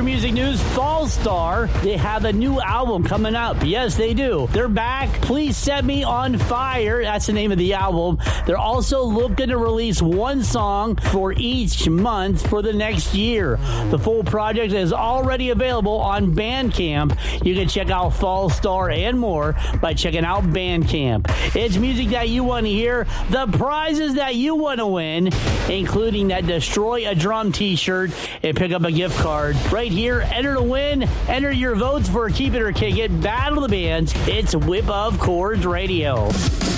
your music news. Fall Star, they have a new album coming up. Yes, they do. They're back. Please Set Me on Fire. That's the name of the album. They're also looking to release one song for each month for the next year. The full project is already available on Bandcamp. You can check out Fall Star and more by checking out Bandcamp. It's music that you want to hear, the prizes that you want to win, including that Destroy a Drum t-shirt and pick up a gift card. Right here, enter to win. Enter your votes for Keep It or Kick It, Battle of the Bands. It's Whip of Chords Radio.